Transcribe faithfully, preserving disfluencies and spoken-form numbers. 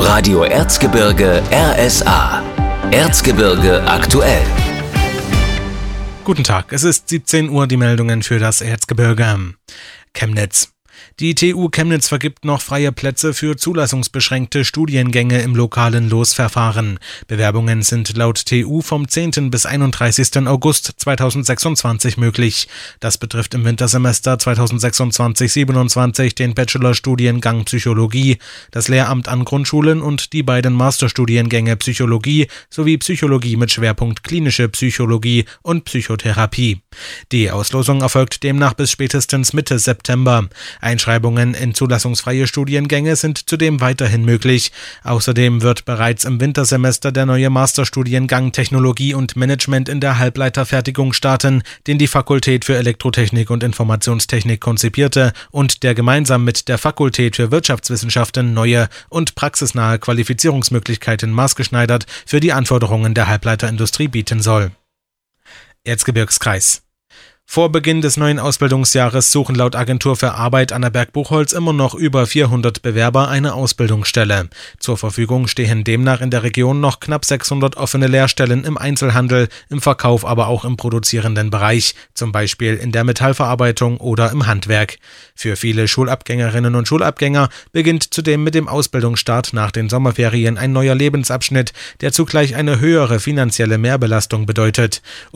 Radio Erzgebirge R S A. Erzgebirge aktuell. Guten Tag, es ist siebzehn Uhr, die Meldungen für das Erzgebirge. Chemnitz. Die T U Chemnitz vergibt noch freie Plätze für zulassungsbeschränkte Studiengänge im lokalen Losverfahren. Bewerbungen sind laut T U vom zehnten bis einunddreißigsten August zweitausendsechsundzwanzig möglich. Das betrifft im Wintersemester zweitausendsechsundzwanzig siebenundzwanzig den Bachelorstudiengang Psychologie, das Lehramt an Grundschulen und die beiden Masterstudiengänge Psychologie sowie Psychologie mit Schwerpunkt klinische Psychologie und Psychotherapie. Die Auslosung erfolgt demnach bis spätestens Mitte September. Einschreibungen in zulassungsfreie Studiengänge sind zudem weiterhin möglich. Außerdem wird bereits im Wintersemester der neue Masterstudiengang Technologie und Management in der Halbleiterfertigung starten, den die Fakultät für Elektrotechnik und Informationstechnik konzipierte und der gemeinsam mit der Fakultät für Wirtschaftswissenschaften neue und praxisnahe Qualifizierungsmöglichkeiten maßgeschneidert für die Anforderungen der Halbleiterindustrie bieten soll. Erzgebirgskreis. Vor Beginn des neuen Ausbildungsjahres suchen laut Agentur für Arbeit Annaberg-Buchholz immer noch über vierhundert Bewerber eine Ausbildungsstelle. Zur Verfügung stehen demnach in der Region noch knapp sechshundert offene Lehrstellen im Einzelhandel, im Verkauf, aber auch im produzierenden Bereich, zum Beispiel in der Metallverarbeitung oder im Handwerk. Für viele Schulabgängerinnen und Schulabgänger beginnt zudem mit dem Ausbildungsstart nach den Sommerferien ein neuer Lebensabschnitt, der zugleich eine höhere finanzielle Mehrbelastung bedeutet.